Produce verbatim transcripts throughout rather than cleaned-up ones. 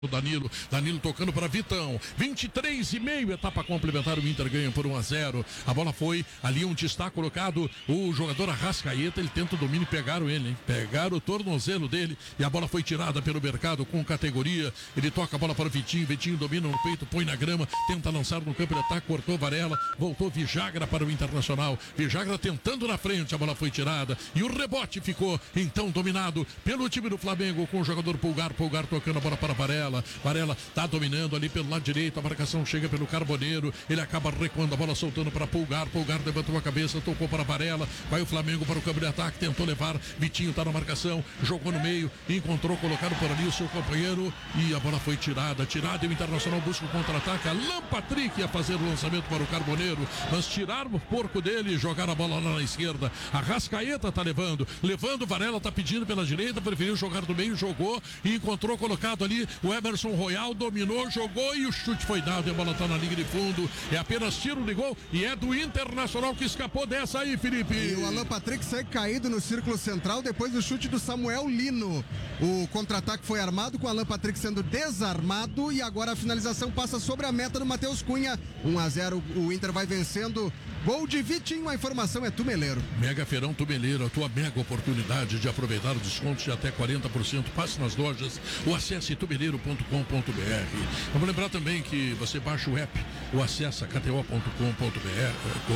O Danilo, Danilo tocando para Vitão, vinte e três e meio, etapa complementar, o Inter ganha por um a zero, a bola foi ali onde está colocado o jogador Arrascaeta, ele tenta o domínio e pegaram ele, hein? Pegaram o tornozelo dele e a bola foi tirada pelo mercado com categoria, ele toca a bola para o Vitinho, Vitinho domina no peito, põe na grama, tenta lançar no campo de ataque, cortou Varela, voltou Vijagra para o Internacional, Vijagra tentando na frente, a bola foi tirada e o rebote ficou então dominado pelo time do Flamengo com o jogador Pulgar, Pulgar tocando a bola para Varela. Varela tá dominando ali pelo lado direito, a marcação chega pelo Carboneiro, ele acaba recuando a bola, soltando para Pulgar, Pulgar levantou a cabeça, tocou para Varela, vai o Flamengo para o campo de ataque, tentou levar, Vitinho tá na marcação, jogou no meio, encontrou, colocado por ali o seu companheiro e a bola foi tirada, tirada e o Internacional busca o contra-ataque, Alan Patrick ia fazer o lançamento para o Carboneiro, mas tiraram o porco dele e jogaram a bola lá na esquerda, Arrascaeta tá levando, levando, Varela tá pedindo pela direita, preferiu jogar do meio, jogou e encontrou colocado ali o Emerson Royal, dominou, jogou e o chute foi dado e a bola tá na linha de fundo, é apenas tiro de gol e é do Internacional que escapou dessa aí, Felipe. E o Alan Patrick segue caído no círculo central depois do chute do Samuel Lino. O contra-ataque foi armado com o Alan Patrick sendo desarmado e agora a finalização passa sobre a meta do Matheus Cunha, um a zero, o Inter vai vencendo. Gol de Vitinho, a informação é Tumeleiro. Mega Feirão Tumeleiro, a tua mega oportunidade de aproveitar descontos de até quarenta por cento. Passe nas lojas ou acesse tumeleiro ponto com ponto b r. Vamos lembrar também que você baixa o app ou acessa k t o ponto com ponto b r,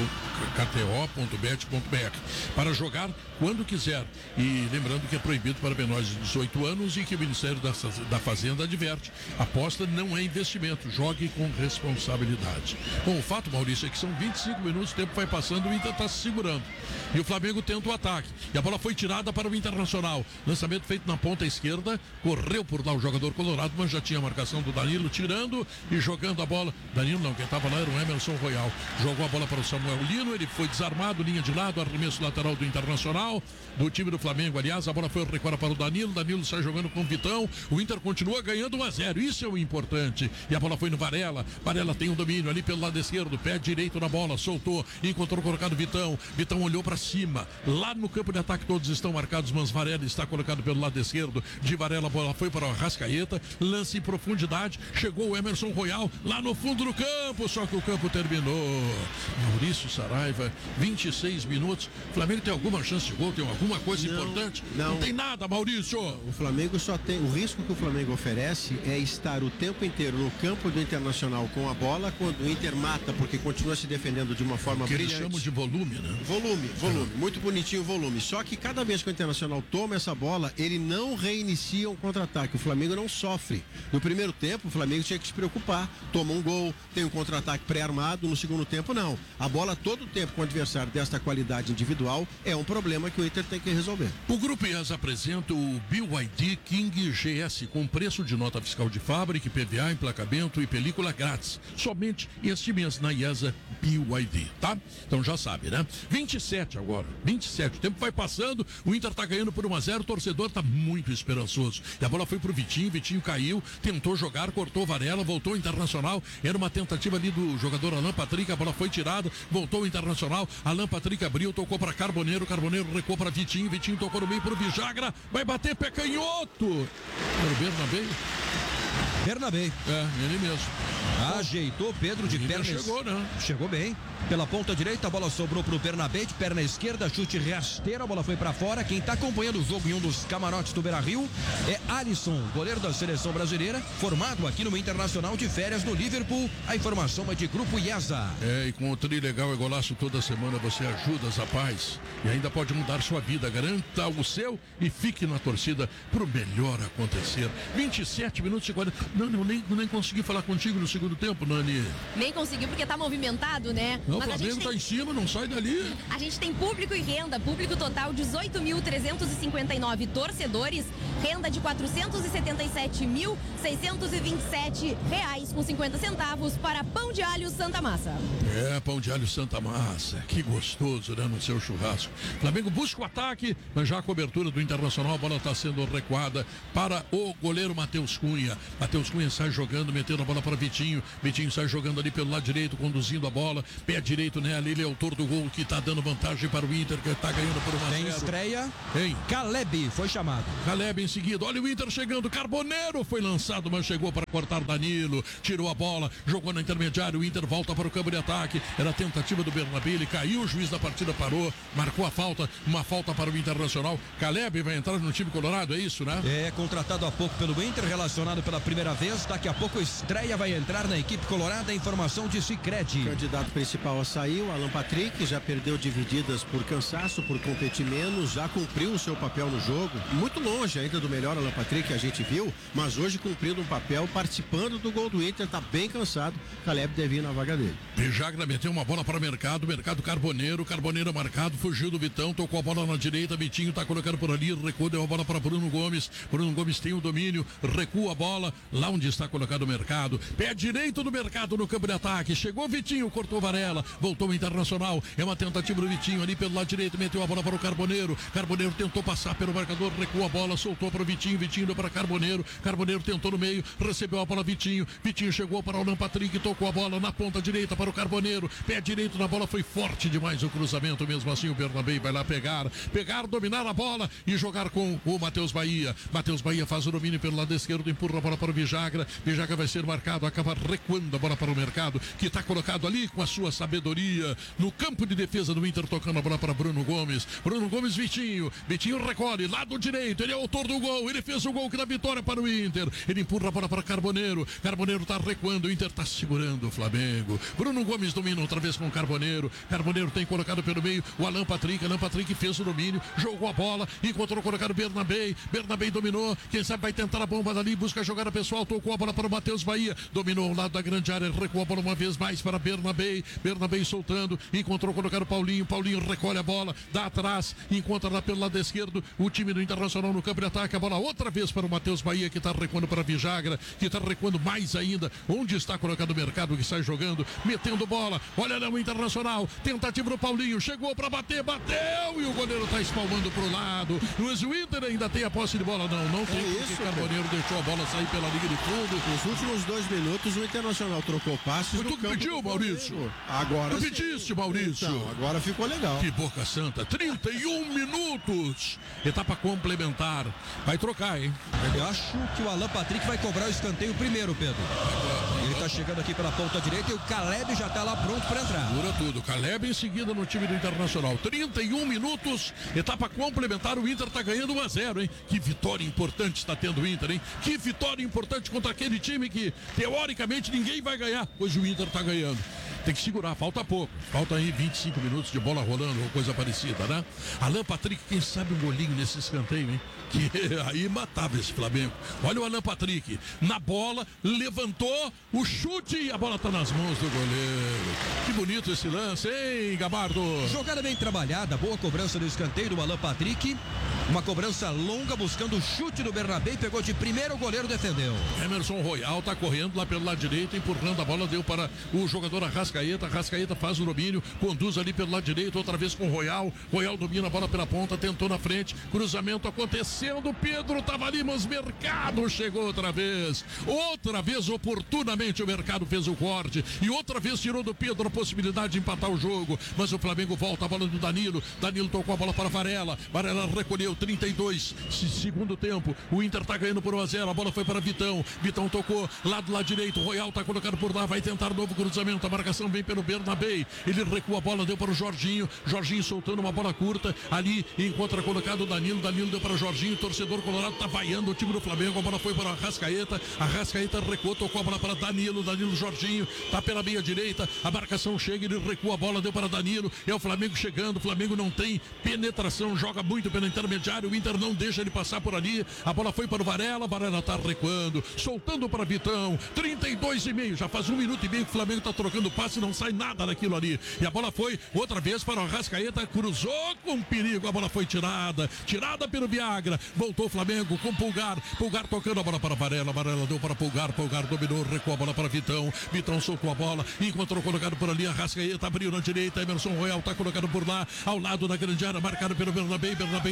k t o ponto bet ponto b r para jogar quando quiser. E lembrando que é proibido para menores de dezoito anos e que o Ministério da, da Fazenda adverte. Aposta não é investimento, jogue com responsabilidade. Bom, o fato, Maurício, é que são vinte e cinco minutos, o tempo vai passando, o Inter está se segurando. E o Flamengo tenta o ataque. E a bola foi tirada para o Internacional. Lançamento feito na ponta esquerda, correu por lá o jogador colorado, mas já tinha a marcação do Danilo, tirando e jogando a bola. Danilo não, quem estava lá era o Emerson Royal. Jogou a bola para o Samuel Lino, ele foi desarmado, linha de lado, arremesso lateral do Internacional, do time do Flamengo, aliás, a bola foi recuada para o Danilo, Danilo sai jogando com o Vitão, o Inter continua ganhando um a zero, isso é o importante. E a bola foi no Varela, Varela tem o domínio ali pelo lado esquerdo, pé direito na bola, soltou, encontrou colocado Vitão, Vitão olhou para cima, lá no campo de ataque todos estão marcados, mas Varela está colocado pelo lado esquerdo, de Varela a bola foi para o Arrascaeta, lance em profundidade, chegou o Emerson Royal lá no fundo do campo, só que o campo terminou. Maurício Saraiva, vinte e seis minutos, o Flamengo tem alguma chance de gol, tem alguma coisa não, importante? Não. Não tem nada, Maurício. O Flamengo só tem, o risco que o Flamengo oferece é estar o tempo inteiro no campo do Internacional com a bola, quando o Inter mata, porque continua se defendendo de uma forma que brilhante. Eles chamam de volume, né? Volume, volume, é. Muito bonitinho o volume. Só que cada vez que o Internacional toma essa bola, ele não reinicia um contra-ataque. O Flamengo não sofre. No primeiro tempo, o Flamengo tinha que se preocupar. Toma um gol, tem um contra-ataque pré-armado. No segundo tempo, não. A bola todo o tempo com o adversário desta qualidade individual é um problema que o Inter tem que resolver. O Grupo IESA apresenta o B Y D King G S com preço de nota fiscal de fábrica, P V A, emplacamento e película grátis. Somente este mês na IESA B Y D, tá? Então já sabe, né? vinte e sete agora, vinte e sete. O tempo vai passando, o Inter tá ganhando por um a zero, o torcedor tá muito esperançoso. E a bola foi pro Vitinho, Vitinho caiu, tentou jogar, cortou Varela, voltou o Internacional. Era uma tentativa ali do jogador Alan Patrick, a bola foi tirada, voltou o Internacional. Alan Patrick abriu, tocou para Carboneiro, Carboneiro recuou para Vitinho, Vitinho tocou no meio pro Vijagra, vai bater pé canhoto. Era o Bernabé? Bernabé. É, ele mesmo. Ajeitou Pedro de perna. Chegou, né? Chegou bem. Pela ponta direita, a bola sobrou pro Bernabé, de perna esquerda, chute rasteiro, a bola foi pra fora. Quem tá acompanhando o jogo em um dos camarotes do Beira-Rio é Alisson, goleiro da seleção brasileira, formado aqui no Internacional de férias no Liverpool. A informação é de Grupo IESA. É, e com o Tri Legal e Golaço toda semana você ajuda os rapazes e ainda pode mudar sua vida. Garanta o seu e fique na torcida pro melhor acontecer. vinte e sete minutos e quarenta. Não, eu nem, nem consegui falar contigo no segundo tempo, Nani. Nem conseguiu porque tá movimentado, né? Não, Mas o Flamengo tá tem... em cima, não sai dali. A gente tem público e renda, público total dezoito mil trezentos e cinquenta e nove torcedores, renda de quatrocentos e setenta e sete mil seiscentos e vinte e sete reais com cinquenta centavos para Pão de Alho Santa Massa. É, Pão de Alho Santa Massa, que gostoso, né, no seu churrasco. Flamengo busca o ataque, mas já a cobertura do Internacional, a bola está sendo recuada para o goleiro Matheus Cunha. Matheus Cunha sai jogando, metendo a bola para Vitinho. Vitinho. Vitinho sai jogando ali pelo lado direito, conduzindo a bola. Pé direito nela, ele é autor do gol que está dando vantagem para o Inter, que está ganhando por uma Tem estreia. Hein? Caleb foi chamado. Caleb em seguida. Olha o Inter chegando. Carboneiro foi lançado, mas chegou para cortar Danilo. Tirou a bola, jogou na intermediária. O Inter volta para o campo de ataque. Era a tentativa do Bernabé. Ele caiu, o juiz da partida parou, marcou a falta. Uma falta para o Internacional. Caleb vai entrar no time colorado, é isso, né? É, contratado há pouco pelo Inter, relacionado pela primeira vez. Daqui a pouco estreia, vai entrar na equipe colorada. Informação de Sicredi. O candidato principal a sair, o Alan Patrick, já perdeu divididas por cansaço, por competir menos, já cumpriu o seu papel no jogo. Muito longe ainda do melhor Alan Patrick que a gente viu, mas hoje cumprindo um papel, participando do gol do Inter, tá bem cansado. Caleb deve ir na vaga dele. Vijagra meteu uma bola para o mercado, mercado Carboneiro, Carboneiro marcado, fugiu do Vitão, tocou a bola na direita, Vitinho tá colocando por ali, recuou, deu a bola para Bruno Gomes, Bruno Gomes tem o domínio, recua a bola, lá onde está colocado o mercado, pé direito do mercado no campo de ataque, chegou Vitinho, cortou Varela, voltou o Internacional, é uma tentativa do Vitinho ali pelo lado direito, meteu a bola para o Carboneiro, Carboneiro tentou passar pelo marcador, recuou a bola, soltou para o Vitinho, Vitinho deu para Carboneiro, Carboneiro tentou no meio, recebeu a bola Vitinho, Vitinho chegou para o Alan Patrick, tocou a bola na ponta direita para o Carboneiro, pé direito na bola, foi forte demais o cruzamento, mesmo assim o Bernabé vai lá pegar, pegar, dominar a bola e jogar com o Matheus Bahia. Matheus Bahia faz o domínio pelo lado esquerdo, empurra a bola para o Vijagra, Vijagra vai ser marcado, acaba recuando a bola para o mercado, que está colocado ali com a sua sabedoria no campo de defesa do Inter, tocando a bola para Bruno Gomes, Bruno Gomes, Vitinho, Vitinho recolhe, lado direito, ele é autor do gol, ele fez o gol que dá vitória para o Inter, ele empurra a bola para Carboneiro, Carboneiro está recuando, o Inter está segurando o Flamengo, Bruno Gomes domina outra vez com o Carboneiro, Carboneiro tem colocado pelo meio o Alan Patrick, Alan Patrick fez o domínio, jogou a bola, encontrou colocado o Bernabé, Bernabé dominou, quem sabe vai tentar a bomba dali, busca a jogada pessoal, tocou a bola para o Matheus Bahia, dominou o lado da grande área, recuou a bola uma vez mais para Bernabé, Bernabé soltando, encontrou colocado o Paulinho, Paulinho recolhe a bola, dá atrás, encontra lá pelo lado esquerdo, o time do Internacional no campo de ataque, a bola outra vez para o Matheus Bahia, que está recuando para a Vijagra, que está recuando mais ainda, onde está colocado o mercado, que sai jogando, metendo bola, olha lá o Internacional, tentativa do Paulinho, chegou para bater, bateu e o goleiro está espalmando para o lado, mas o Inter ainda tem a posse de bola, não, não tem, é porque isso, Carboneiro cara. deixou a bola sair pela linha de fundo. Nos últimos dois minutos o Internacional trocou passes. Foi tu que pediu, Maurício? Agora tu pediste, Maurício? Então, agora ficou legal. Que boca santa, trinta e um minutos, etapa complementar, vai trocar, hein? Eu acho que o Alan Patrick vai cobrar o escanteio primeiro, Pedro. Ele está chegando aqui pela ponta direita e o Caleb já está lá pronto para entrar. Dura tudo, Caleb em seguida no time do Internacional, trinta e um minutos, etapa complementar, o Inter está ganhando um a zero, hein? Que vitória importante está tendo o Inter, hein? Que vitória importante contra aquele time que teoricamente ninguém vai ganhar, pois o Inter está ganhando. Tem que segurar, falta pouco. Falta aí vinte e cinco minutos de bola rolando ou coisa parecida, né? Alan Patrick, quem sabe um golinho nesse escanteio, hein? Que aí matava esse Flamengo. Olha o Alan Patrick, na bola, levantou o chute e a bola tá nas mãos do goleiro. Que bonito esse lance, hein, Gabardo? Jogada bem trabalhada, boa cobrança do escanteio do Alan Patrick. Uma cobrança longa, buscando o chute do Bernabé, pegou de primeiro, o goleiro defendeu. Emerson Royal tá correndo lá pelo lado direito, empurrando a bola, deu para o jogador Arrascaeta. Arrascaeta faz o domínio, conduz ali pelo lado direito, outra vez com o Royal. Royal domina a bola pela ponta, tentou na frente, cruzamento acontecendo, Pedro tava ali, mas Mercado chegou outra vez. Outra vez, oportunamente, o Mercado fez o corte e outra vez tirou do Pedro a possibilidade de empatar o jogo, mas o Flamengo volta, a bola do Danilo. Danilo tocou a bola para Varela, Varela recolheu, trinta e dois, segundo tempo, o Inter tá ganhando por um a zero, a bola foi para Vitão, Vitão tocou, lado lá direito, Royal tá colocado por lá, vai tentar novo cruzamento, a marcação vem pelo Bernabé, ele recua a bola, deu para o Jorginho, Jorginho soltando uma bola curta, ali encontra colocado o Danilo, Danilo deu para o Jorginho, o torcedor colorado tá vaiando o time do Flamengo, a bola foi para o Arrascaeta, Arrascaeta recuou, tocou a bola para Danilo, Danilo Jorginho, tá pela meia direita, a marcação chega, ele recua a bola, deu para Danilo, é o Flamengo chegando, o Flamengo não tem penetração, joga muito pela intermediária, o Inter não deixa ele passar por ali, a bola foi para o Varela, Varela tá recuando, soltando para Vitão, trinta e dois e meio, já faz um minuto e meio que o Flamengo tá trocando passe, não sai nada daquilo ali, e a bola foi outra vez para o Arrascaeta, cruzou com perigo, a bola foi tirada, tirada pelo Viagra, voltou o Flamengo com Pulgar, Pulgar tocando a bola para Varela, Varela deu para Pulgar, Pulgar dominou, recuou a bola para Vitão, Vitão soltou a bola, encontrou colocado por ali, Arrascaeta abriu na direita, Emerson Royal tá colocado por lá, ao lado da grande área, marcado pelo Bernabé, Bernabé deu carrinho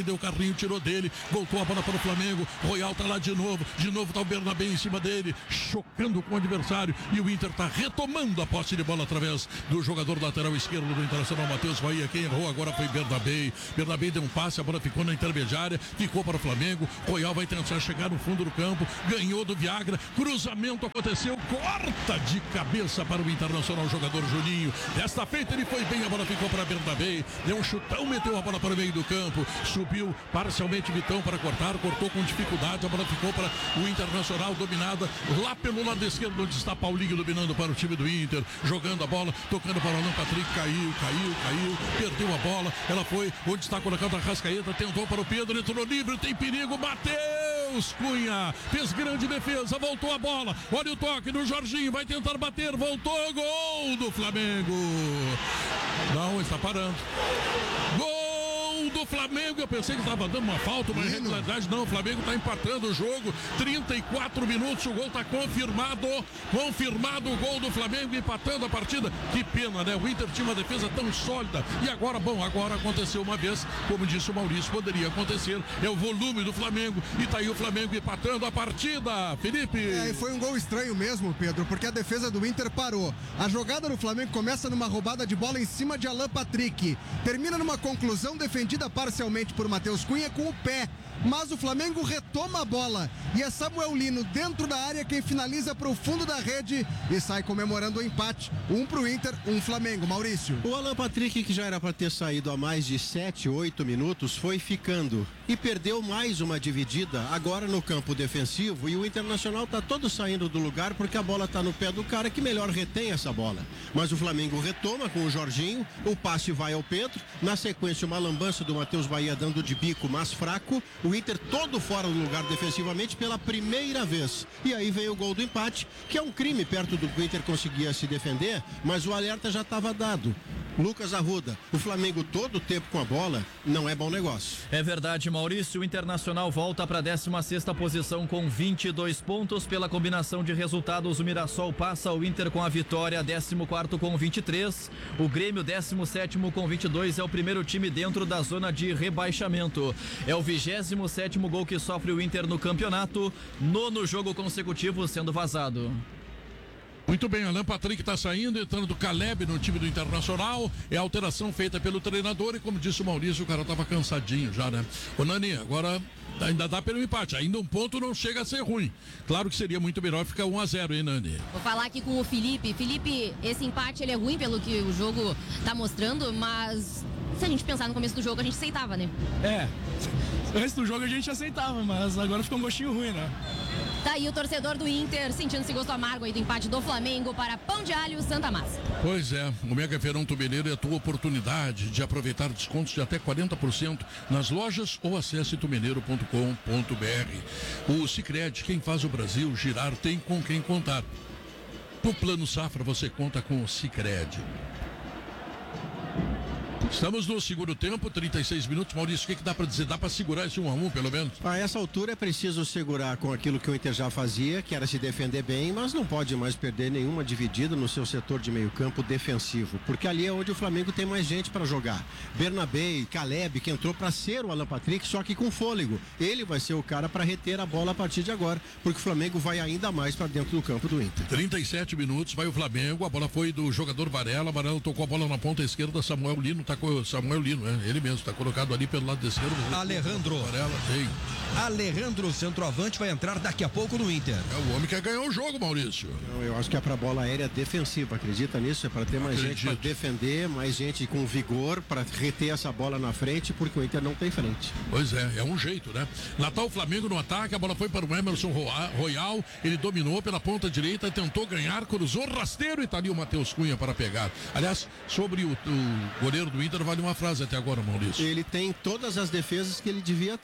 Pedrinho tirou dele, voltou a bola para o Flamengo, Royal tá lá de novo, de novo tá o Bernabé em cima dele, chocando com o adversário, e o Inter tá retomando a posse de bola através do jogador lateral esquerdo do Internacional, Matheus Bahia. Quem errou agora foi Bernabé, Bernabé deu um passe, a bola ficou na intermediária, ficou para o Flamengo, Royal vai tentar chegar no fundo do campo, ganhou do Viagra, cruzamento aconteceu, corta de cabeça para o Internacional, o jogador Juninho, desta feita ele foi bem, a bola ficou para Bernabé, deu um chutão, meteu a bola para o meio do campo, subiu parcialmente Vitão para cortar, cortou com dificuldade, a bola ficou para o Internacional, dominada lá pelo lado esquerdo, onde está Paulinho dominando para o time do Inter, jogando a bola, tocando para o Alan Patrick, caiu, caiu, caiu, perdeu a bola, ela foi onde está colocando a Rascaeta, tentou para o Pedro, entrou livre, tem perigo, Matheus Cunha, fez grande defesa, voltou a bola, olha o toque do Jorginho, vai tentar bater, voltou, gol do Flamengo. Não, está parando. Gol do Flamengo, eu pensei que estava dando uma falta, mas na realidade não, o Flamengo está empatando o jogo, trinta e quatro minutos, o gol está confirmado, confirmado o gol do Flamengo, empatando a partida, que pena, né? O Inter tinha uma defesa tão sólida, e agora, bom, agora aconteceu uma vez, como disse o Maurício, poderia acontecer, é o volume do Flamengo, e tá aí o Flamengo empatando a partida, Felipe. É, e foi um gol estranho mesmo, Pedro, porque a defesa do Inter parou, a jogada do Flamengo começa numa roubada de bola em cima de Alan Patrick, termina numa conclusão defendida parcialmente por Matheus Cunha com o pé, mas o Flamengo retoma a bola e é Samuel Lino dentro da área quem finaliza para o fundo da rede e sai comemorando o empate, um pro Inter, um Flamengo. Maurício. O Alan Patrick, que já era para ter saído há mais de sete, oito minutos, foi ficando e perdeu mais uma dividida agora no campo defensivo, e o Internacional tá todo saindo do lugar porque a bola tá no pé do cara que melhor retém essa bola, mas o Flamengo retoma com o Jorginho, o passe vai ao Pedro, na sequência uma lambança do Matheus Bahia dando de bico, mas fraco, o Inter todo fora do lugar defensivamente pela primeira vez, e aí vem o gol do empate, que é um crime perto do que o Inter conseguia se defender, mas o alerta já estava dado. Lucas Arruda, o Flamengo todo o tempo com a bola não é bom negócio. É verdade, Maurício, o Internacional volta para a décima sexta posição com vinte e dois pontos. Pela combinação de resultados, o Mirassol passa o Inter com a vitória, décimo quarto com vinte e três, o Grêmio décimo sétimo com vinte e dois, é o primeiro time dentro da zona de rebaixamento. É o vigésimo sétimo gol que sofre o Inter no campeonato, nono jogo consecutivo sendo vazado. Muito bem, Alan Patrick está saindo, entrando do Caleb no time do Internacional. É a alteração feita pelo treinador e, como disse o Maurício, o cara estava cansadinho já, né? Ô Nani, agora ainda dá pelo empate, ainda um ponto não chega a ser ruim. Claro que seria muito melhor ficar um a zero, hein, Nani? Vou falar aqui com o Felipe. Felipe, esse empate ele é ruim pelo que o jogo está mostrando, mas se a gente pensar no começo do jogo, a gente aceitava, né? É, antes do jogo a gente aceitava, mas agora ficou um gostinho ruim, né? Tá aí o torcedor do Inter sentindo esse gosto amargo aí do empate do Flamengo para Pão de Alho Santa Massa. Pois é, o Mega Feirão Tubeleiro é a tua oportunidade de aproveitar descontos de até quarenta por cento nas lojas ou acesse tubeleiro ponto com ponto br. O Sicredi, quem faz o Brasil girar, tem com quem contar. No Plano Safra você conta com o Sicredi. Estamos no segundo tempo, trinta e seis minutos. Maurício, o que, que dá para dizer? Dá para segurar esse um a um, pelo menos? A essa altura é preciso segurar com aquilo que o Inter já fazia, que era se defender bem, mas não pode mais perder nenhuma dividida no seu setor de meio campo defensivo, porque ali é onde o Flamengo tem mais gente para jogar. Bernabé e Caleb, que entrou para ser o Alan Patrick, só que com fôlego. Ele vai ser o cara para reter a bola a partir de agora, porque o Flamengo vai ainda mais para dentro do campo do Inter. trinta e sete minutos, vai o Flamengo, a bola foi do jogador Varela, Varela tocou a bola na ponta esquerda, Samuel Lino tá Samuel Lino, é ele mesmo, está colocado ali pelo lado esquerdo. Alejandro. Varela, tem. Alejandro, centroavante, vai entrar daqui a pouco no Inter. É o homem que quer ganhar o jogo, Maurício. Não, eu acho que é para bola aérea defensiva, acredita nisso? É para ter mais Acredito. gente para defender, mais gente com vigor para reter essa bola na frente, porque o Inter não tem frente. Pois é, é um jeito, né? Natal Flamengo no ataque, a bola foi para o Emerson Royal, ele dominou pela ponta direita, tentou ganhar, cruzou rasteiro e tá ali o Matheus Cunha para pegar. Aliás, sobre o, o goleiro do Inter, vale uma frase até agora, Maurício. Ele tem todas as defesas que ele devia ter.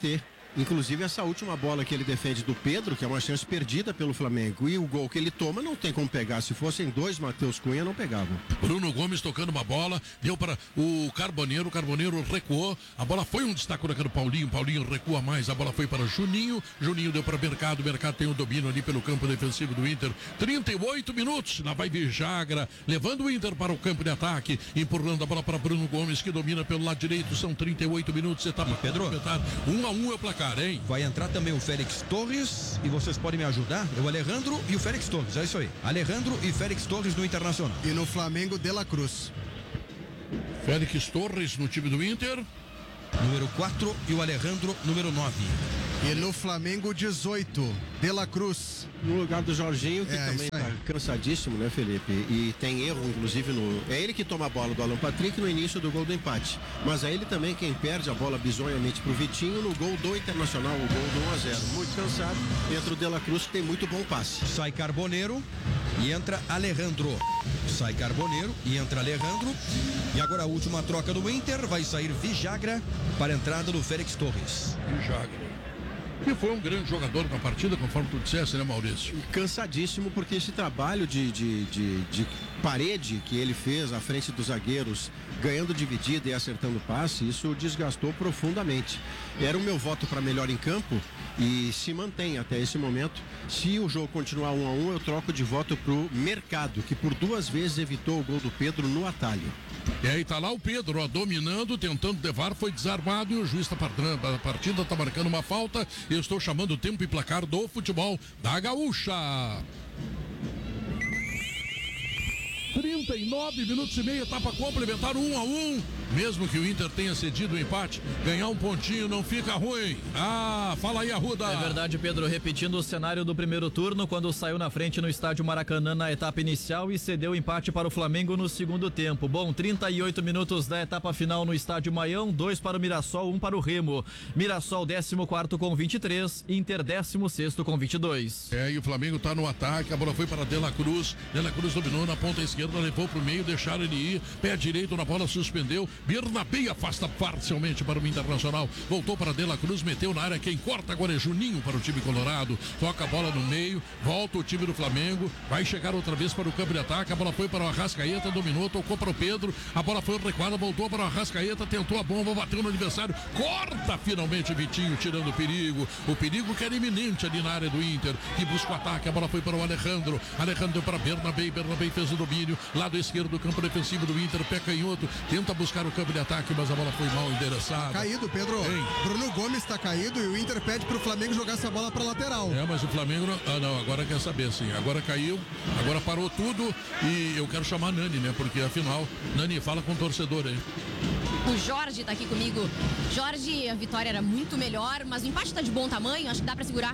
Inclusive essa última bola que ele defende do Pedro, que é uma chance perdida pelo Flamengo. E o gol que ele toma não tem como pegar. Se fossem dois Matheus Cunha, não pegavam. Bruno Gomes tocando uma bola, deu para o Carboneiro, o Carboneiro recuou, a bola foi um destaque daquele Paulinho, Paulinho recua mais, a bola foi para Juninho, Juninho deu para Mercado, Mercado tem o domínio ali pelo campo defensivo do Inter, trinta e oito minutos, lá vai Vijagra, levando o Inter para o campo de ataque, empurrando a bola para Bruno Gomes, que domina pelo lado direito, são trinta e oito minutos, etapa Pedro, um a um é o placar, hein? Vai entrar também o Félix Torres, e vocês podem me ajudar, é o Alejandro e o Félix Torres, é isso aí, Alejandro e Félix Torres no Internacional. E no Flamengo, De La Cruz. Félix Torres no time do Inter. Número quatro e o Alejandro, número nove. E no Flamengo, dezoito, De La Cruz. No lugar do Jorginho, que É, também isso aí. tá cansadíssimo, né, Felipe? E tem erro, inclusive, no. É ele que toma a bola do Alan Patrick no início do gol do empate. Mas é ele também quem perde a bola bizonhamente pro Vitinho no gol do Internacional, o gol do um a zero. Muito cansado. Entra o De La Cruz, que tem muito bom passe. Sai Carboneiro e entra Alejandro. Sai Carboneiro e entra Alejandro. E agora a última troca do Inter, vai sair Vijagra para a entrada do Félix Torres. Vijagra. Que foi um grande jogador na partida, conforme tu disseste, né, Maurício? Cansadíssimo, porque esse trabalho de, de, de, de parede que ele fez à frente dos zagueiros, ganhando dividida e acertando passe, isso desgastou profundamente. Era o meu voto para melhor em campo e se mantém até esse momento. Se o jogo continuar um a um, eu troco de voto pro Mercado, que por duas vezes evitou o gol do Pedro no atalho. E aí tá lá o Pedro, ó, dominando, tentando levar, foi desarmado e o juiz da a partida tá marcando uma falta. Eu estou chamando o tempo e placar do futebol da Gaúcha. trinta e nove minutos e meio, etapa complementar, um a um. Mesmo que o Inter tenha cedido o empate, ganhar um pontinho não fica ruim. Ah, fala aí, Arruda. É verdade, Pedro, repetindo o cenário do primeiro turno, quando saiu na frente no estádio Maracanã na etapa inicial e cedeu o empate para o Flamengo no segundo tempo. Bom, trinta e oito minutos da etapa final no estádio Maião, dois para o Mirassol, um para o Remo. Mirassol décimo quarto com vinte e três, Inter décimo sexto com vinte e dois. É, e o Flamengo tá no ataque, a bola foi para De La Cruz, De La Cruz dominou na ponta esquerda, levou pro meio, deixaram ele ir, pé direito na bola, suspendeu, Bernabé afasta parcialmente para o Internacional, voltou para De La Cruz, meteu na área, quem corta agora é Juninho para o time colorado, toca a bola no meio, volta o time do Flamengo, vai chegar outra vez para o campo de ataque, a bola foi para o Arrascaeta, dominou, tocou para o Pedro, a bola foi recuada, voltou para o Arrascaeta, tentou a bomba, bateu no adversário, corta finalmente Vitinho, tirando o perigo, o perigo que era iminente ali na área do Inter, que busca o ataque, a bola foi para o Alejandro, Alejandro para Bernabé, Bernabé fez o domínio, lado esquerdo do campo defensivo do Inter, pé canhoto, tenta buscar o campo de ataque, mas a bola foi mal endereçada. Caído, Pedro. Hein? Bruno Gomes está caído e o Inter pede pro Flamengo jogar essa bola pra lateral. É, mas o Flamengo, não, ah, não, agora quer saber, sim, agora caiu, agora parou tudo e eu quero chamar Nani, né, porque afinal, Nani, fala com o torcedor aí. O Jorge tá aqui comigo. Jorge, a vitória era muito melhor, mas o empate tá de bom tamanho, acho que dá pra segurar.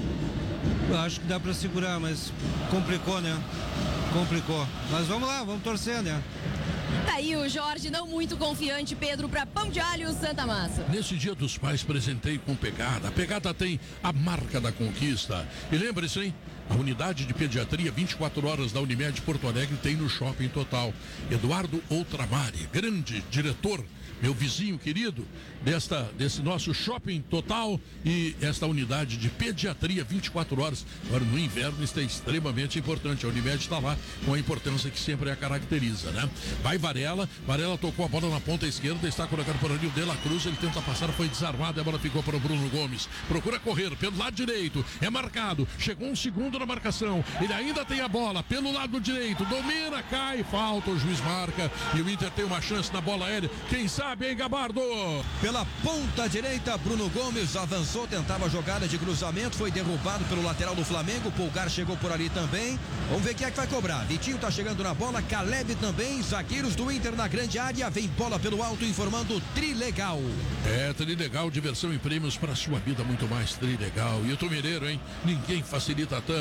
Eu acho que dá pra segurar, mas complicou, né? Complicou. Mas vamos lá, vamos torcer, né? Tá aí o Jorge, não muito confiante, Pedro, pra Pão de Alho Santa Massa. Nesse Dia dos Pais, presentei com Pegada. A Pegada tem a marca da conquista. E lembre-se, hein? A unidade de pediatria vinte e quatro horas da Unimed Porto Alegre tem no Shopping Total. Eduardo Outramari, grande diretor, meu vizinho querido, desta, desse nosso Shopping Total e esta unidade de pediatria vinte e quatro horas. Agora, no inverno, isso é extremamente importante. A Unimed está lá com a importância que sempre a caracteriza, né? Vai Varela, Varela tocou a bola na ponta esquerda, está colocado por ali o De La Cruz, ele tenta passar, foi desarmado, a bola ficou para o Bruno Gomes. Procura correr pelo lado direito, é marcado, chegou um segundo na marcação, ele ainda tem a bola pelo lado direito, domina, cai, falta, o juiz marca e o Inter tem uma chance na bola aérea. Quem sabe, hein, Gabardo? Pela ponta direita, Bruno Gomes avançou, tentava a jogada de cruzamento, foi derrubado pelo lateral do Flamengo, Pulgar chegou por ali também. Vamos ver quem é que vai cobrar. Vitinho tá chegando na bola, Caleb também, zagueiros do Inter na grande área, vem bola pelo alto informando Trilegal. É, Trilegal, diversão e prêmios para sua vida, muito mais Trilegal. E o Mineiro, hein? Ninguém facilita tanto.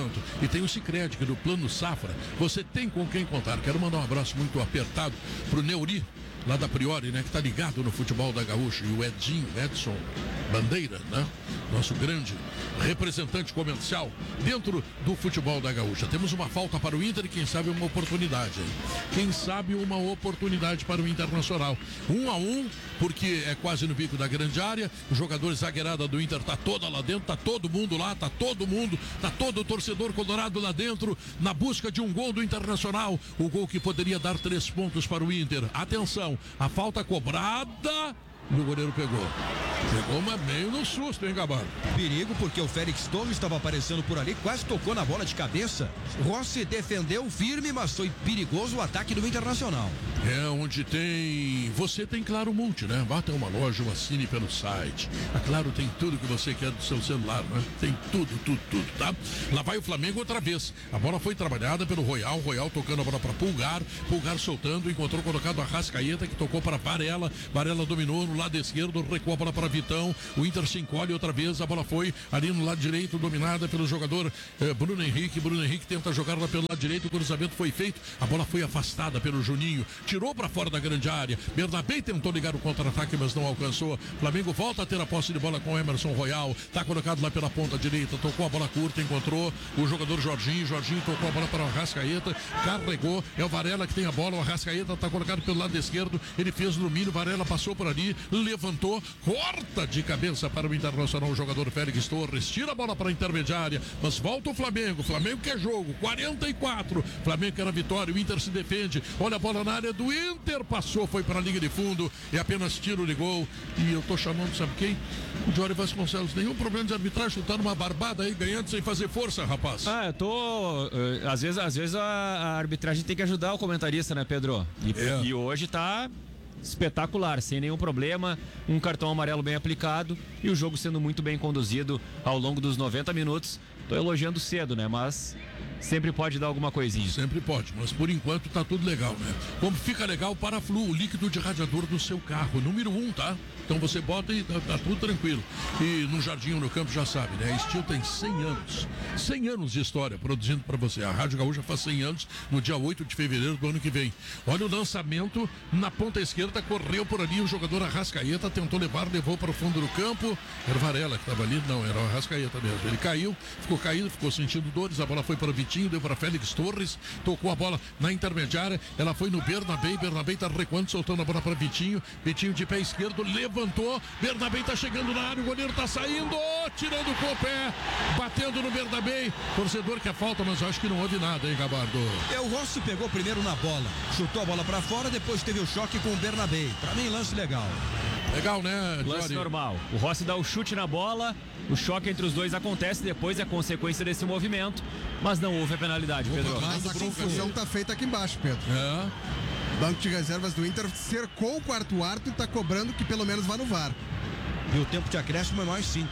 enquanto. E tem o Sicredi, que do Plano Safra, você tem com quem contar. Quero mandar um abraço muito apertado pro Neuri, lá da Priori, né, que tá ligado no futebol da Gaúcha, e o Edinho, Edson Bandeira, né, nosso grande representante comercial dentro do futebol da Gaúcha. Temos uma falta para o Inter e quem sabe uma oportunidade, hein? Quem sabe uma oportunidade para o Internacional. Um a um, porque é quase no bico da grande área, o jogador zagueirada do Inter tá toda lá dentro, tá todo mundo lá, tá todo mundo, tá todo o torcedor colorado lá dentro, na busca de um gol do Internacional, o gol que poderia dar três pontos para o Inter. Atenção, a falta cobrada e o goleiro pegou. Pegou, mas meio no susto, hein, Gabardo? Perigo, porque o Félix Torres estava aparecendo por ali, quase tocou na bola de cabeça. Rossi defendeu firme, mas foi perigoso o ataque do Internacional. É onde tem... Você tem Claro Multi, né? Vá até uma loja, uma assine pelo site. A Claro tem tudo que você quer do seu celular, né? Tem tudo, tudo, tudo, tá? Lá vai o Flamengo outra vez. A bola foi trabalhada pelo Royal, Royal tocando a bola para Pulgar, Pulgar soltando, encontrou colocado a Arrascaeta, que tocou para Varela, Varela dominou no lado esquerdo, recuou a bola para Vitão, o Inter se encolhe outra vez, a bola foi ali no lado direito, dominada pelo jogador eh, Bruno Henrique, Bruno Henrique tenta jogar lá pelo lado direito, o cruzamento foi feito, a bola foi afastada pelo Juninho, tirou para fora da grande área, Bernabé tentou ligar o contra-ataque, mas não alcançou, Flamengo volta a ter a posse de bola com o Emerson Royal, tá colocado lá pela ponta direita, tocou a bola curta, encontrou o jogador Jorginho, Jorginho tocou a bola para o Arrascaeta, carregou, é o Varela que tem a bola, o Arrascaeta tá colocado pelo lado esquerdo, ele fez o domínio, Varela passou por ali, levantou, corta de cabeça para o Internacional, o jogador Félix Torres, tira a bola para a intermediária, mas volta o Flamengo, Flamengo quer jogo, quarenta e quatro, Flamengo quer a vitória, o Inter se defende, olha a bola na área do Inter, passou, foi para a linha de fundo, e apenas tiro de gol, e eu tô chamando, sabe quem? O Jory Vasconcelos, nenhum problema de arbitragem, tá numa barbada aí, ganhando sem fazer força, rapaz. Ah, eu tô, uh, às vezes, às vezes a, a arbitragem tem que ajudar o comentarista, né, Pedro? E, é. e hoje tá espetacular, sem nenhum problema, um cartão amarelo bem aplicado e o jogo sendo muito bem conduzido ao longo dos noventa minutos. Tô elogiando cedo, né? Mas sempre pode dar alguma coisinha. Sempre pode, mas por enquanto tá tudo legal, né? Como fica legal o Paraflu, o líquido de radiador do seu carro, número um, tá? Então você bota e tá, tá tudo tranquilo. E no Jardim no Campo já sabe, né? A Steel tem cem anos, cem anos de história produzindo para você. A Rádio Gaúcha faz cem anos no dia oito de fevereiro do ano que vem. Olha o lançamento na ponta esquerda, correu por ali o jogador Arrascaeta, tentou levar, levou para o fundo do campo. Era o Varela que estava ali, não, era o Arrascaeta mesmo. Ele caiu, ficou caído, ficou sentindo dores, a bola foi para o Vitinho, deu para Félix Torres, tocou a bola na intermediária, ela foi no Bernabé, Bernabé está recuando, soltando a bola para Vitinho, Vitinho de pé esquerdo, levantou, Bernabé está chegando na área, o goleiro está saindo, tirando com o pé, batendo no Bernabé, torcedor que é falta, mas eu acho que não houve nada, hein, Gabardo? É, o Rossi pegou primeiro na bola, chutou a bola para fora, depois teve o choque com o Bernabé. Para mim, lance legal. Legal, né, Lance Jory? normal. O Rossi dá o chute na bola, o choque entre os dois acontece, depois é consequência desse movimento, mas não houve a penalidade, Pedro. Mas a confusão tá feita aqui embaixo, Pedro. É. Banco de reservas do Inter cercou o quarto árbitro e tá cobrando que pelo menos vá no V A R. E o tempo de acréscimo é mais cinco.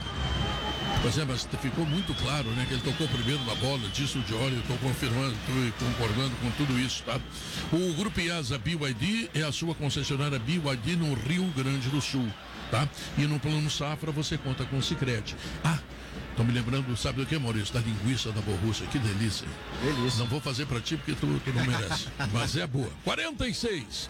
Pois é, mas ficou muito claro, né, que ele tocou primeiro na bola, disse o Diori, eu estou confirmando e concordando com tudo isso, tá? O Grupo IASA B Y D é a sua concessionária B Y D no Rio Grande do Sul, tá? E no Plano Safra você conta com o Sicredi. Ah, tô me lembrando, sabe do que, Maurício? Da linguiça da Borrússia, que delícia. Delícia. Não vou fazer pra ti porque tu, tu não merece, mas é boa. quarenta e seis.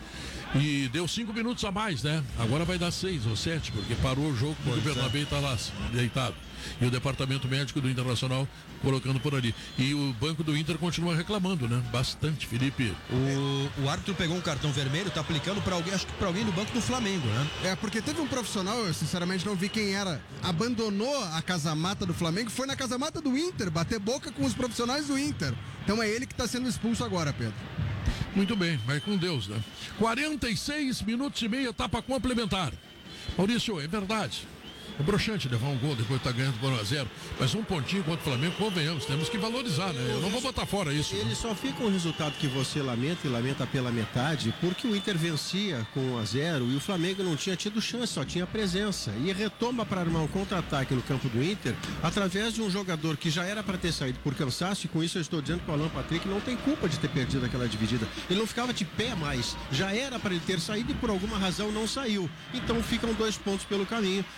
E deu cinco minutos a mais, né? Agora vai dar seis ou sete, porque parou o jogo porque o Bernabé está lá deitado. E o departamento médico do Internacional colocando por ali. E o banco do Inter continua reclamando, né? Bastante, Felipe. O, o árbitro pegou um cartão vermelho, tá aplicando para alguém, acho que para alguém do banco do Flamengo, né? É, porque teve um profissional, eu sinceramente não vi quem era, abandonou a casamata do Flamengo, foi na casamata do Inter, bater boca com os profissionais do Inter. Então é ele que tá sendo expulso agora, Pedro. Muito bem, vai com Deus, né? quarenta e seis minutos e meio, etapa complementar. Maurício, é verdade. É broxante levar um gol depois de estar ganhando por um a zero. Mas um pontinho contra o Flamengo, convenhamos, temos que valorizar, né? Eu não vou botar fora isso. Ele né? só fica um resultado que você lamenta e lamenta pela metade, porque o Inter vencia com um a zero e o Flamengo não tinha tido chance, só tinha presença. E retoma para armar um contra-ataque no campo do Inter através de um jogador que já era para ter saído por cansaço, e com isso eu estou dizendo que o Alan Patrick não tem culpa de ter perdido aquela dividida. Ele não ficava de pé mais, já era para ele ter saído e por alguma razão não saiu. Então ficam dois pontos pelo caminho e o Inter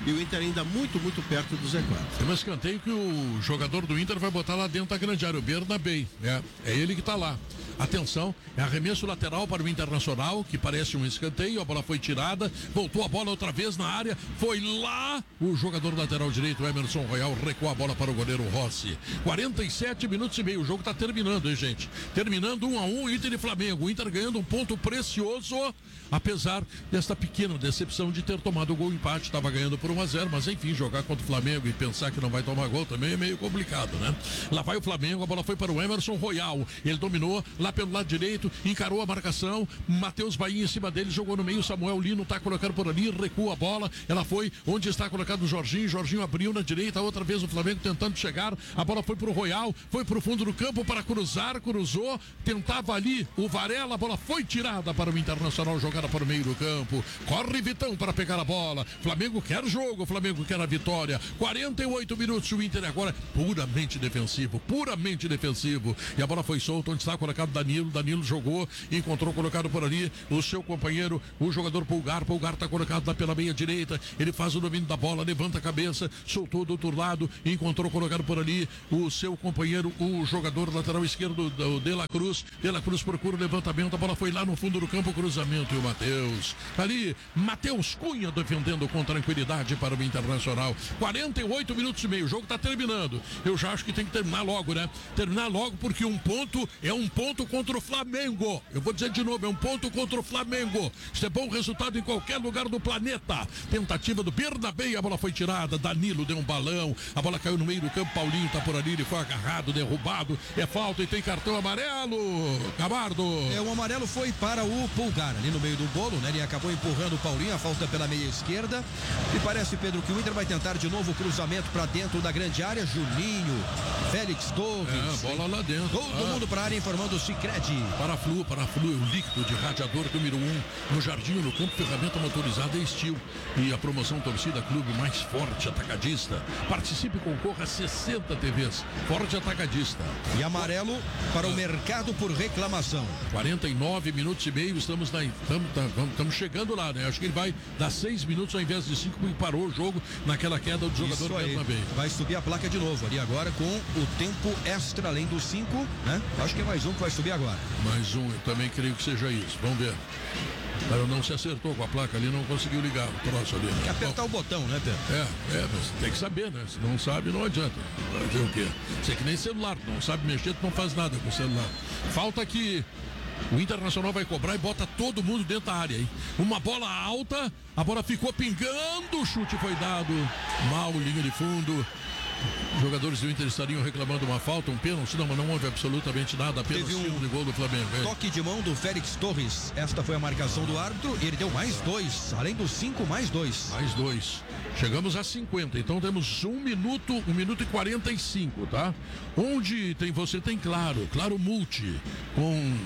ainda muito, muito perto do Z quatro. Tem um escanteio que o jogador do Inter vai botar lá dentro da grande área, o Bernabé. É, é ele que está lá. Atenção, é arremesso lateral para o Internacional, que parece um escanteio, a bola foi tirada, voltou a bola outra vez na área, foi lá o jogador lateral direito, Emerson Royal, recuou a bola para o goleiro Rossi. quarenta e sete minutos e meio, o jogo está terminando, hein, gente? Terminando um a um, Inter e Flamengo. O Inter ganhando um ponto precioso, apesar desta pequena decepção de ter tomado o gol empate, estava ganhando por um a zero, mas enfim, jogar contra o Flamengo e pensar que não vai tomar gol também é meio complicado, né? Lá vai o Flamengo, a bola foi para o Emerson Royal, ele dominou lá pelo lado direito, encarou a marcação, Matheus Bahia em cima dele, jogou no meio, Samuel Lino está colocando por ali, recua a bola, ela foi onde está colocado o Jorginho, Jorginho abriu na direita, outra vez o Flamengo tentando chegar, a bola foi para o Royal, foi para o fundo do campo para cruzar, cruzou, tentava ali o Varela, a bola foi tirada para o Internacional, jogada para o meio do campo, corre Vitão para pegar a bola, Flamengo quer jogo, Flamengo quer a vitória, quarenta e oito minutos, o Inter agora puramente defensivo, puramente defensivo, e a bola foi solta, onde está colocado Danilo, Danilo jogou, encontrou colocado por ali o seu companheiro, o jogador Pulgar, Pulgar está colocado lá pela meia direita, ele faz o domínio da bola, levanta a cabeça, soltou do outro lado, encontrou colocado por ali o seu companheiro, o jogador lateral esquerdo, o De La Cruz, De La Cruz procura o levantamento, a bola foi lá no fundo do campo, cruzamento e o Matheus, ali, Matheus Cunha defendendo com tranquilidade para o Internacional, quarenta e oito minutos e meio, o jogo está terminando, eu já acho que tem que terminar logo, né? Terminar logo porque um ponto é um ponto contra o Flamengo. Eu vou dizer de novo, é um ponto contra o Flamengo. Isso é bom resultado em qualquer lugar do planeta. Tentativa do Bernabé, a bola foi tirada, Danilo deu um balão, a bola caiu no meio do campo, Paulinho tá por ali, ele foi agarrado, derrubado, é falta e tem cartão amarelo. Camardo. É, o amarelo foi para o Pulgar, ali no meio do bolo, né? Ele acabou empurrando o Paulinho, a falta pela meia esquerda. E parece, Pedro, que o Inter vai tentar de novo o cruzamento para dentro da grande área. Juninho, Félix Torres. É, bola lá dentro. Todo ah. mundo para a área informando o Sicredi. Paraflu, Paraflu é o líquido de radiador número um no Jardim, no campo, ferramenta motorizada e Steel. E a promoção Torcida Clube mais forte atacadista. Participe e concorra a sessenta T Vs. Forte atacadista. E amarelo para o mercado por reclamação. quarenta e nove minutos e meio, estamos na, estamos, estamos chegando lá, né? Acho que ele vai dar seis minutos ao invés de cinco, porque parou o jogo naquela queda do jogador Bernabé. Vai subir a placa de novo ali agora com o tempo extra, além dos cinco, né? Acho que é mais um que vai subir agora. Mais um, eu também creio que seja isso. Vamos ver. Mas não se acertou com a placa ali, não conseguiu ligar o troço ali. Tem que apertar Bom, o botão, né, Pedro? É, é, mas tem que saber, né? Se não sabe, não adianta. Fazer o quê? Você é que nem celular, não sabe mexer, tu não faz nada com o celular. Falta que o Internacional vai cobrar e bota todo mundo dentro da área, hein? Uma bola alta, a bola ficou pingando, o chute foi dado, mal, linha de fundo. Jogadores do Inter estariam reclamando uma falta, um pênalti, não, mas não houve absolutamente nada, apenas Teve um tiro de gol do Flamengo. É. Toque de mão do Félix Torres, esta foi a marcação do árbitro, ele deu mais dois, além dos cinco, mais dois. Mais dois. Chegamos a cinquenta, então temos um minuto, um minuto e quarenta e cinco, tá? Onde tem você tem Claro, Claro Multi, com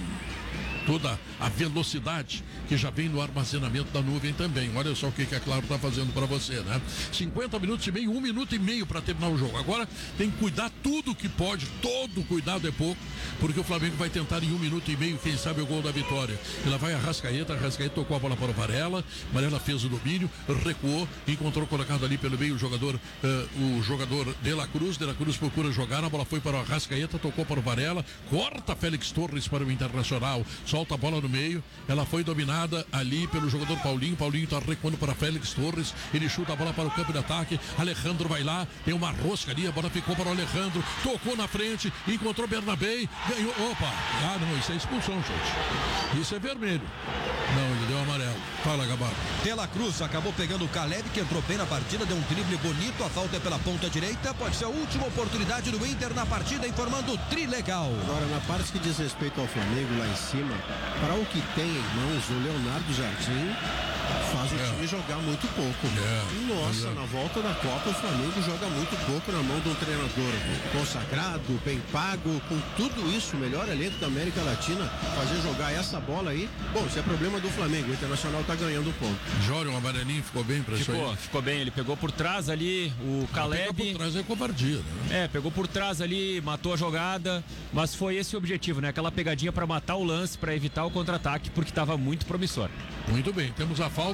toda a velocidade que já vem no armazenamento da nuvem também. Olha só o que, que a Claro está fazendo para você, né? cinquenta minutos e meio, um minuto e meio para terminar o jogo. Agora tem que cuidar tudo que pode, todo cuidado é pouco, porque o Flamengo vai tentar em um minuto e meio, quem sabe, o gol da vitória. Ela vai a Arrascaeta, a Arrascaeta tocou a bola para o Varela, Varela fez o domínio, recuou, encontrou colocado ali pelo meio o jogador, uh, o jogador De La Cruz, De La Cruz procura jogar, a bola foi para o Arrascaeta, tocou para o Varela, corta Félix Torres para o Internacional, solta a bola no meio, ela foi dominada ali pelo jogador Paulinho, Paulinho está recuando para Félix Torres, ele chuta a bola para o campo de ataque, Alejandro vai lá, tem uma rosca ali, a bola ficou para o Alejandro, tocou na frente, encontrou Bernabé, ganhou, opa, ah não, isso é expulsão, gente, isso é vermelho, não, ele deu amarelo, fala Gabardo. De La Cruz acabou pegando o Caleb, que entrou bem na partida, deu um drible bonito, a falta é pela ponta direita, pode ser a última oportunidade do Inter na partida, informando o Trilegal. Agora, na parte que diz respeito ao Flamengo lá em cima, para o que tem em mãos o Leonardo Jardim, faz o é. time jogar muito pouco. É. Nossa, é. na volta da Copa o Flamengo joga muito pouco na mão de um treinador consagrado, bem pago, com tudo isso, melhor elenco da América Latina, fazer jogar essa bola aí. Bom, isso é problema do Flamengo, o Internacional tá ganhando o ponto. Jório, um amarelinho, ficou bem pra ficou, isso aí? Ficou bem, ele pegou por trás ali o Caleb. Pegou por trás é covardia, né? É, pegou por trás ali, matou a jogada, mas foi esse o objetivo, né? Aquela pegadinha pra matar o lance, pra evitar o contra-ataque, porque tava muito promissor. Muito bem, temos a falta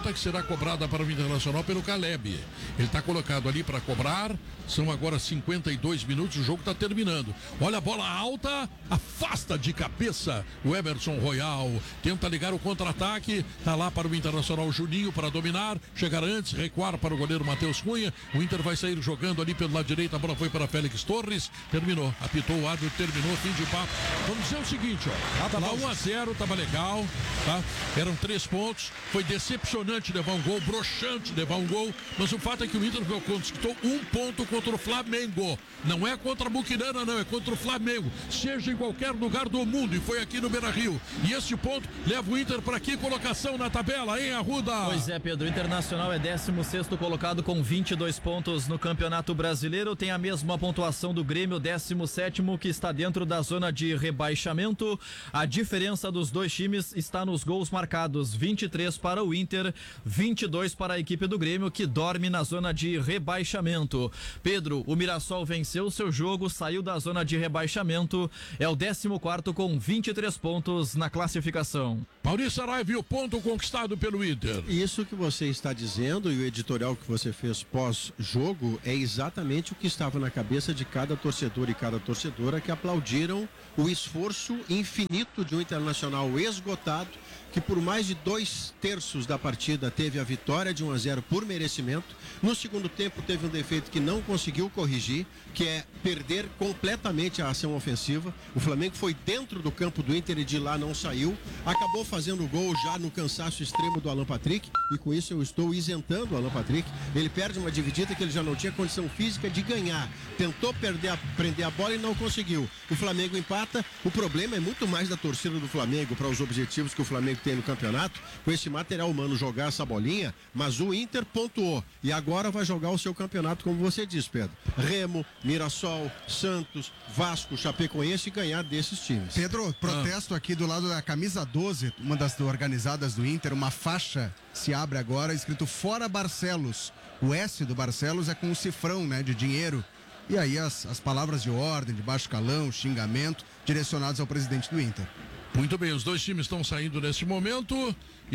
falta que será cobrada para o Internacional pelo Caleb. Ele está colocado ali para cobrar. São agora cinquenta e dois minutos, o jogo está terminando. Olha a bola alta, afasta de cabeça o Emerson Royal. Tenta ligar o contra-ataque, está lá para o Internacional Juninho para dominar, chegar antes, recuar para o goleiro Matheus Cunha. O Inter vai sair jogando ali pelo lado direito, a bola foi para Félix Torres, terminou, apitou o árbitro, terminou, fim de papo. Vamos dizer o seguinte, ó, tava um a zero, tava legal, tá? Eram três pontos, foi decepcionante levar um gol, broxante levar um gol, mas o fato é que o Inter conquistou um ponto contra o Flamengo. Não é contra a Buquirana, não, é contra o Flamengo, seja em qualquer lugar do mundo, e foi aqui no Beira-Rio. E este ponto leva o Inter para que colocação na tabela, hein, Arruda? Pois é, Pedro, o Internacional é décimo sexto colocado com vinte e dois pontos no Campeonato Brasileiro, tem a mesma pontuação do Grêmio, décimo sétimo, que está dentro da zona de rebaixamento. A diferença dos dois times está nos gols marcados, vinte e três para o Inter, vinte e dois para a equipe do Grêmio, que dorme na zona de rebaixamento. Pedro, o Mirassol venceu seu jogo, saiu da zona de rebaixamento, é o décimo quarto com vinte e três pontos na classificação. Maurício Saraiva, o ponto conquistado pelo Inter. Isso que você está dizendo e o editorial que você fez pós-jogo é exatamente o que estava na cabeça de cada torcedor e cada torcedora que aplaudiram o esforço infinito de um Internacional esgotado, que por mais de dois terços da partida teve a vitória de um a zero por merecimento. No segundo tempo teve um defeito que não conseguiu corrigir, que é perder completamente a ação ofensiva. O Flamengo foi dentro do campo do Inter e de lá não saiu. Acabou fazendo o gol já no cansaço extremo do Alan Patrick, e com isso eu estou isentando o Alan Patrick. Ele perde uma dividida que ele já não tinha condição física de ganhar. Tentou perder a, prender a bola e não conseguiu. O Flamengo empata. O problema é muito mais da torcida do Flamengo para os objetivos que o Flamengo tem no campeonato, com esse material humano jogar essa bolinha, mas o Inter pontuou e agora vai jogar o seu campeonato, como você disse, Pedro. Remo, Mirassol, Santos, Vasco, Chapecoense, e ganhar desses times. Pedro, protesto ah. aqui do lado da camisa doze, uma das organizadas do Inter, uma faixa se abre agora, escrito Fora Barcelos. O S do Barcelos é com um cifrão, né, de dinheiro. E aí as, as palavras de ordem, de baixo calão, xingamento, direcionados ao presidente do Inter. Muito bem, os dois times estão saindo neste momento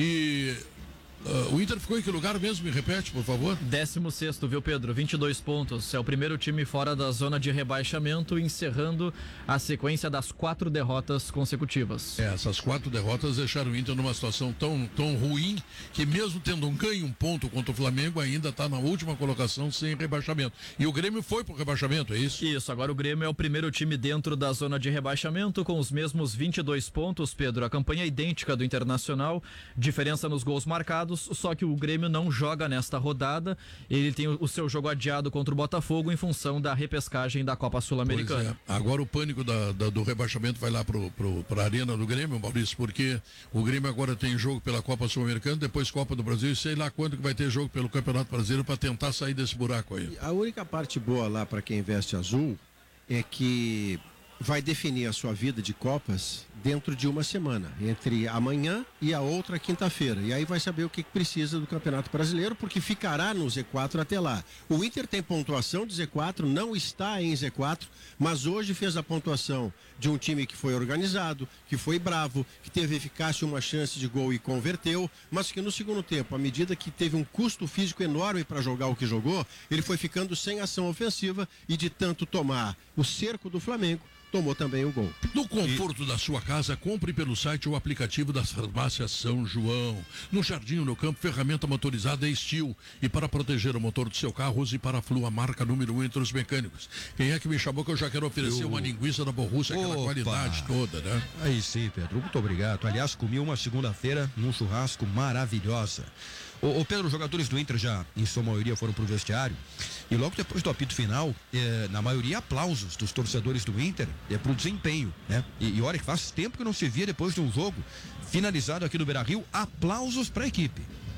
e uh, o Inter ficou em que lugar mesmo? Me repete, por favor. décimo sexto, viu, Pedro? vinte e dois pontos. É o primeiro time fora da zona de rebaixamento, encerrando a sequência das quatro derrotas consecutivas. É, essas quatro derrotas deixaram o Inter numa situação tão, tão ruim que, mesmo tendo um ganho um ponto contra o Flamengo, ainda está na última colocação sem rebaixamento. E o Grêmio foi pro rebaixamento, é isso? Isso, agora o Grêmio é o primeiro time dentro da zona de rebaixamento, com os mesmos vinte e dois pontos, Pedro. A campanha é idêntica do Internacional, diferença nos gols marcados, só que o Grêmio não joga nesta rodada. Ele tem o seu jogo adiado contra o Botafogo em função da repescagem da Copa Sul-Americana. É. Agora o pânico da, da, do rebaixamento vai lá pro, pro, pra arena do Grêmio, Maurício, porque o Grêmio agora tem jogo pela Copa Sul-Americana, depois Copa do Brasil, e sei lá quando que vai ter jogo pelo Campeonato Brasileiro para tentar sair desse buraco aí. A única parte boa lá para quem veste azul é que vai definir a sua vida de Copas dentro de uma semana, entre amanhã e a outra quinta-feira. E aí vai saber o que precisa do Campeonato Brasileiro, porque ficará no Z quatro até lá. O Inter tem pontuação de Z quatro, não está em Z quatro, mas hoje fez a pontuação de um time que foi organizado, que foi bravo, que teve eficácia, uma chance de gol e converteu, mas que no segundo tempo, à medida que teve um custo físico enorme para jogar o que jogou, ele foi ficando sem ação ofensiva e, de tanto tomar o cerco do Flamengo, tomou também o gol. No conforto e... da sua casa, compre pelo site o aplicativo da Farmácia São João. No Jardim ou no Campo, ferramenta motorizada é Steel. E para proteger o motor do seu carro, use Paraflu, a marca número um entre os mecânicos. Quem é que me chamou que eu já quero oferecer eu... uma linguiça da Borrússia, aquela Opa. qualidade toda, né? Aí sim, Pedro. Muito obrigado. Aliás, comi uma segunda-feira num churrasco maravilhosa. Ô, ô Pedro, os jogadores do Inter já, em sua maioria, foram pro vestiário. E logo depois do apito final, é, na maioria, aplausos dos torcedores do Inter é, pro desempenho, né? E, e olha que faz tempo que não se via depois de um jogo finalizado aqui no Beira-Rio, aplausos para a equipe.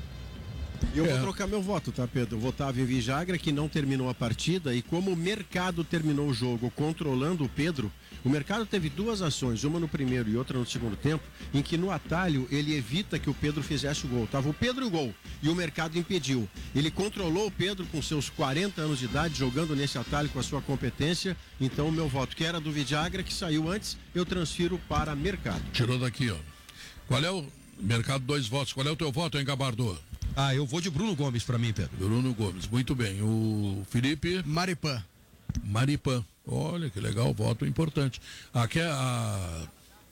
E eu é. vou trocar meu voto, tá, Pedro? Eu votava em Vijagra, que não terminou a partida, e como o mercado terminou o jogo controlando o Pedro, o mercado teve duas ações, uma no primeiro e outra no segundo tempo, em que no atalho ele evita que o Pedro fizesse o gol. Tava o Pedro e o gol, e o mercado impediu. Ele controlou o Pedro com seus quarenta anos de idade, jogando nesse atalho com a sua competência. Então o meu voto, que era do Vijagra, que saiu antes, eu transfiro para mercado. Tirou daqui, ó. Qual é o mercado? Dois votos. Qual é o teu voto, hein, Gabardo? Ah, eu vou de Bruno Gomes pra mim, Pedro. Bruno Gomes, muito bem. O Felipe? Maripan. Maripan. Olha que legal, voto importante. Aqui é a...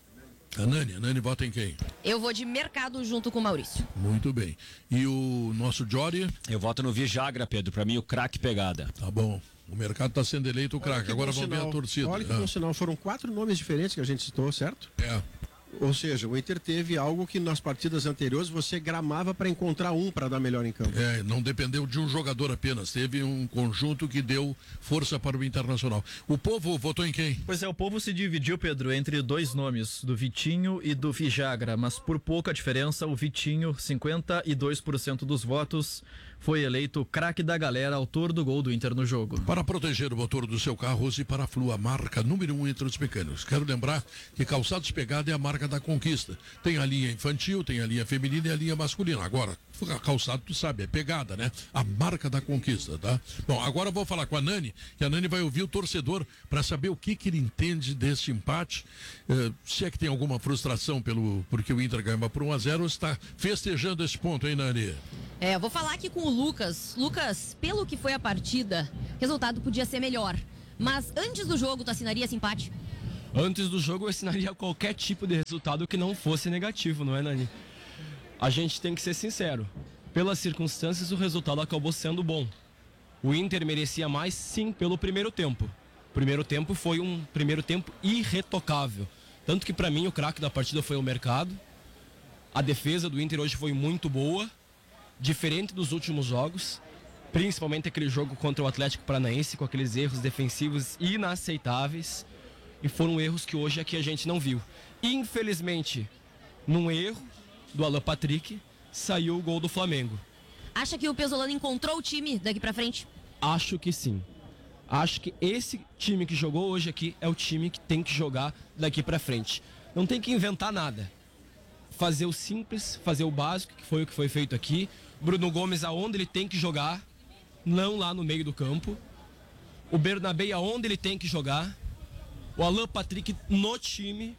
A Nani, a Nani vota em quem? Eu vou de Mercado junto com o Maurício. Muito bem. E o nosso Jory? Eu voto no Vijagra, Pedro. Pra mim, o craque pegada. Tá bom. O mercado está sendo eleito o craque. Agora vamos ver a torcida. Olha que bom sinal. Foram quatro nomes diferentes que a gente citou, certo? É. Ou seja, o Inter teve algo que nas partidas anteriores você gramava para encontrar um para dar melhor em campo. É, não dependeu de um jogador apenas. Teve um conjunto que deu força para o Internacional. O povo votou em quem? Pois é, o povo se dividiu, Pedro, entre dois nomes, do Vitinho e do Vijagra, mas por pouca diferença, o Vitinho, cinquenta e dois por cento dos votos, foi eleito craque da galera, autor do gol do Inter no jogo. Para proteger o motor do seu carro, use Paraflu, a marca número um entre os mecânicos. Quero lembrar que Calçados Pegada é a marca da conquista. Tem a linha infantil, tem a linha feminina e a linha masculina. Agora, calçado, tu sabe, é pegada, né? A marca da conquista, tá? Bom, agora eu vou falar com a Nani, que a Nani vai ouvir o torcedor para saber o que, que ele entende deste empate. Uh, se é que tem alguma frustração pelo, porque o Inter ganhou por um a zero, ou está festejando esse ponto, hein, Nani? É, eu vou falar aqui com o Lucas. Lucas, pelo que foi a partida, o resultado podia ser melhor. Mas antes do jogo, tu assinaria esse empate? Antes do jogo, eu assinaria qualquer tipo de resultado que não fosse negativo, não é, Nani? A gente tem que ser sincero. Pelas circunstâncias, o resultado acabou sendo bom. O Inter merecia mais, sim, pelo primeiro tempo. O primeiro tempo foi um primeiro tempo irretocável. Tanto que, para mim, o craque da partida foi o Mercado. A defesa do Inter hoje foi muito boa. Diferente dos últimos jogos, principalmente aquele jogo contra o Atlético Paranaense, com aqueles erros defensivos inaceitáveis, e foram erros que hoje aqui a gente não viu. Infelizmente, num erro do Alan Patrick, saiu o gol do Flamengo. Acha que o Pesolano encontrou o time daqui pra frente? Acho que sim. Acho que esse time que jogou hoje aqui é o time que tem que jogar daqui pra frente. Não tem que inventar nada. Fazer o simples, fazer o básico, que foi o que foi feito aqui. Bruno Gomes aonde ele tem que jogar, não lá no meio do campo. O Bernabé aonde ele tem que jogar. O Alan Patrick no time.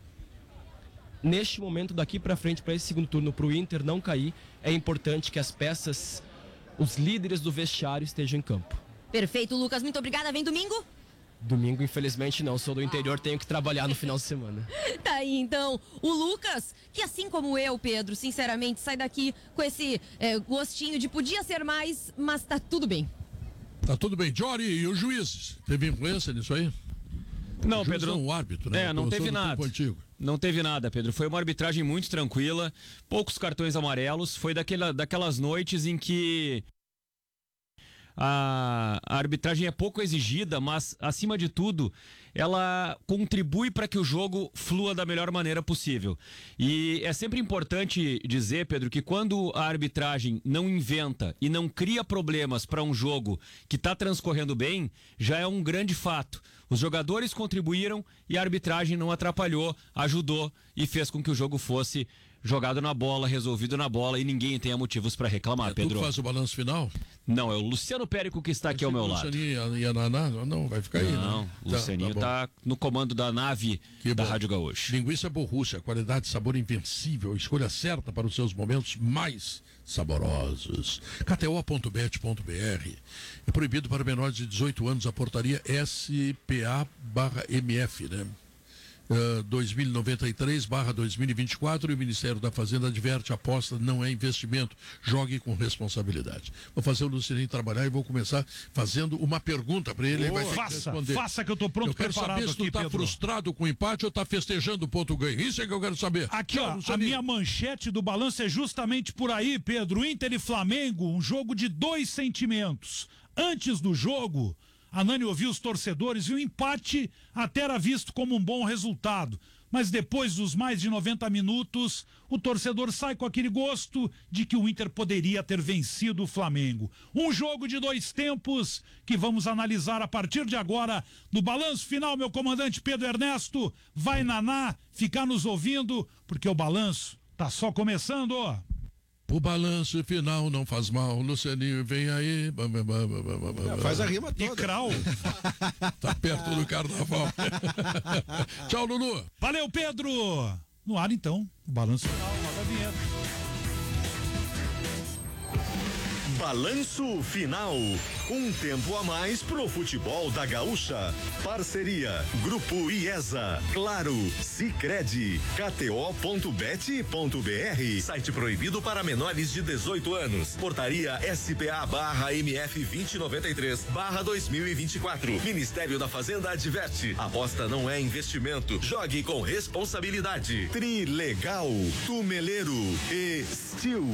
Neste momento, daqui para frente, para esse segundo turno, para o Inter não cair, é importante que as peças, os líderes do vestiário estejam em campo. Perfeito, Lucas. Muito obrigada. Vem domingo? Domingo, infelizmente, não. Sou do interior, tenho que trabalhar no final de semana. Tá aí, então, o Lucas, que assim como eu, Pedro, sinceramente, sai daqui com esse é, gostinho de podia ser mais, mas tá tudo bem. Tá tudo bem. Jory, e os juízes? Teve influência nisso aí? Não, o juiz Pedro. Não, o árbitro, né? É, não teve nada. Não teve nada, Pedro. Foi uma arbitragem muito tranquila, poucos cartões amarelos. Foi daquela, daquelas noites em que A, a arbitragem é pouco exigida, mas, acima de tudo, ela contribui para que o jogo flua da melhor maneira possível. E é sempre importante dizer, Pedro, que quando a arbitragem não inventa e não cria problemas para um jogo que está transcorrendo bem, já é um grande fato. Os jogadores contribuíram e a arbitragem não atrapalhou, ajudou e fez com que o jogo fosse jogado na bola, resolvido na bola e ninguém tenha motivos para reclamar, é, Pedro. Tu faz o balanço final? Não, é o Luciano Périco que está aqui ao meu lado. Lucianinho e a Naná? Não, vai ficar aí, não. Né? O Lucianinho está tá no comando da nave que da bom. Rádio Gaúcho. Linguiça Borrússia, qualidade e sabor invencível, escolha certa para os seus momentos mais saborosos. K T O ponto bet ponto B R. É proibido para menores de dezoito anos a portaria S P A barra M F, né? Uh, dois mil e noventa e três barra dois mil e vinte e quatro e o Ministério da Fazenda adverte: aposta não é investimento, jogue com responsabilidade. Vou fazer o Lucianinho trabalhar e vou começar fazendo uma pergunta para ele. Ele vai faça, responder. Faça que eu tô pronto, eu quero preparado saber se tu aqui, tá Pedro. frustrado com o empate ou tá festejando o ponto ganho. Isso é que eu quero saber. Aqui, Tchau, ó, a Lucianinho. minha manchete do balanço é justamente por aí, Pedro. Inter e Flamengo, um jogo de dois sentimentos. Antes do jogo, a Nani ouviu os torcedores e o empate até era visto como um bom resultado. Mas depois dos mais de noventa minutos, o torcedor sai com aquele gosto de que o Inter poderia ter vencido o Flamengo. Um jogo de dois tempos que vamos analisar a partir de agora no balanço final, meu comandante Pedro Ernesto. Vai, Naná, ficar nos ouvindo, porque o balanço tá só começando, ó. O balanço final não faz mal, Lucianinho, vem aí. É, faz a rima toda. E Krau. Tá perto do carnaval. Tchau, Lulu. Valeu, Pedro. No ar, então, o balanço final, logo a vinheta. Balanço Final. Um tempo a mais pro futebol da Gaúcha. Parceria Grupo IESA, Claro, Sicredi, K T O ponto bet ponto B R. Site proibido para menores de dezoito anos. Portaria S P A barra M F vinte noventa e três barra dois mil e vinte e quatro. Ministério da Fazenda adverte. Aposta não é investimento. Jogue com responsabilidade. Trilegal, Tumeleiro e Steel.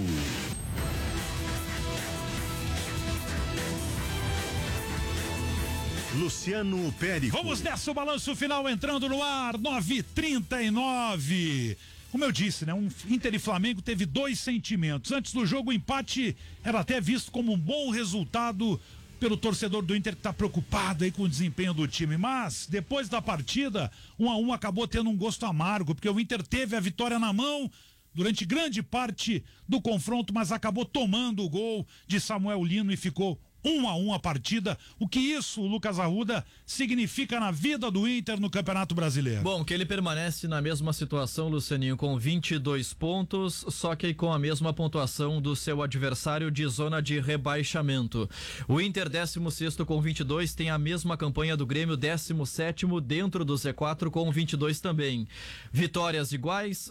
Luciano Périco. Vamos nessa, o balanço final entrando no ar, nove e trinta e nove. Como eu disse, né? Um Inter e Flamengo teve dois sentimentos. Antes do jogo, o empate era até visto como um bom resultado pelo torcedor do Inter, que está preocupado aí com o desempenho do time. Mas, depois da partida, um a um acabou tendo um gosto amargo, porque o Inter teve a vitória na mão durante grande parte do confronto, mas acabou tomando o gol de Samuel Lino e ficou um a um a partida. O que isso, Lucas Arruda, significa na vida do Inter no Campeonato Brasileiro? Bom, que ele permanece na mesma situação, Lucianinho, com vinte e dois pontos, só que com a mesma pontuação do seu adversário de zona de rebaixamento. O Inter, décimo sexto com vinte e dois, tem a mesma campanha do Grêmio, décimo sétimo dentro do Z quatro com vinte e dois também. Vitórias iguais,